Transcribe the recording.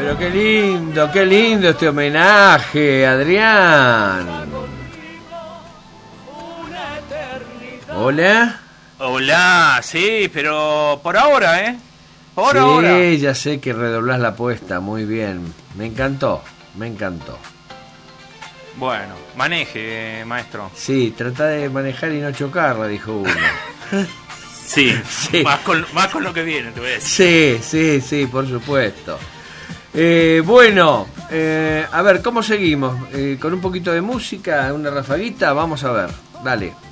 Pero qué lindo este homenaje, Adrián. Hola. Hola, sí, pero por ahora, ¿eh? Por sí, ahora. Ya sé que redoblás la apuesta, muy bien. Me encantó. Bueno, maneje, maestro. Sí, trata de manejar y no chocarla, dijo uno. Sí, Sí. Más con lo que viene, te voy a decir. Sí, por supuesto. Bueno, a ver, ¿cómo seguimos? Con un poquito de música, una rafaguita, vamos a ver. Dale.